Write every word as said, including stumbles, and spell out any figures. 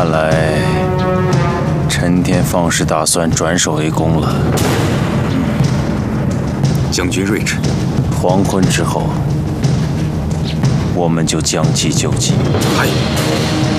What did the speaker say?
看来陈天放是打算转守为攻了。 将军睿智。 黄昏之后，我们就将计就计。 嗨。